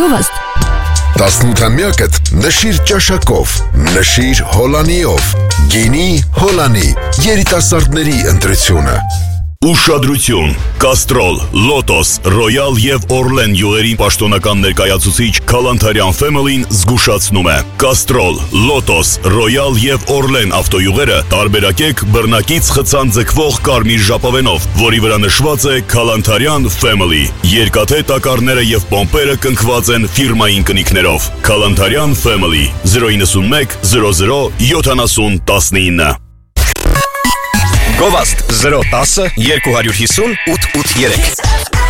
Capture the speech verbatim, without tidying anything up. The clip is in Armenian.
Գովաստ տասնութամյակդ նշիր ճաշակով, նշիր հոլանիով, գինի հոլանի, երիտասարդների ընտրությունը։ Ուշադրություն, Կաստրոլ, Լոտոս, Ռոյալ և Օրլեն յուղերին պաշտոնական ներկայացուցիչ Քալանթարյան Family-ն զգուշացնում է։ Կաստրոլ, Լոտոս, Ռոյալ և Օրլեն ավտոյուղերը տարբերակեք բռնակից խցան ձգվող կարմիր ժապավենով, որի վրա նշված է Քալանթարյան Family։ Երկաթե տակառները և պոմպերը կնքված են ֆիրմային կնիքներով։ Քալանթարյան Family զրո իննսունմեկ զրո զրո յոթանասուն տասնինը։ Գովաստ զրո տասը երկու հարյուր հիսուն ութ ութ երեք